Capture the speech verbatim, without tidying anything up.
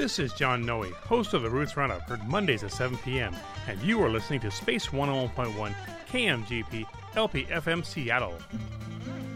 This is John Noe, host of the Roots Roundup, heard Mondays at seven p.m., and you are listening to Space one oh one point one K M G P L P F M Seattle.